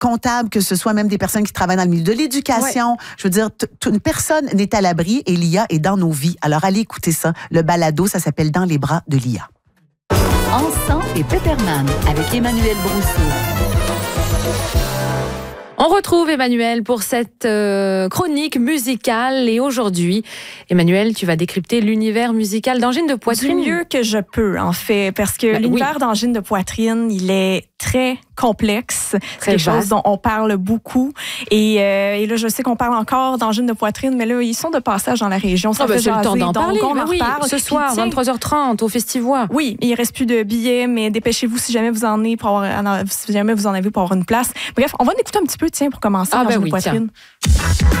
comptables, que ce soit même des personnes qui travaillent dans le milieu de l'éducation. Je veux dire, une personne n'est à l'abri et l'IA est dans nos vies. Alors, allez écouter ça. Le balado, ça s'appelle « Dans les bras de l'IA ». Encens et Pepperman avec Emmanuel Brousseau. On retrouve Emmanuel pour cette chronique musicale. Et aujourd'hui, Emmanuel, tu vas décrypter l'univers musical d'Angine de Poitrine. Du mieux que je peux, en fait, parce que l'univers d'Angine de Poitrine, il est très complexe. C'est quelque chose dont on parle beaucoup. Et là, je sais qu'on parle encore d'angine de poitrine, mais là, ils sont de passage dans la région. Ça fait c'est le temps d'en parler. On en reparle. Ce soir, 23h30, au Festivois. Oui, il ne reste plus de billets, mais dépêchez-vous si jamais vous en avez pour avoir une place. Bref, on va en écouter un petit peu, tiens, pour commencer. Angine de poitrine.